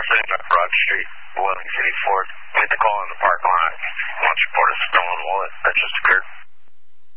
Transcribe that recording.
sitting on Broad Street, Welling City, Ford. Get the call in the park.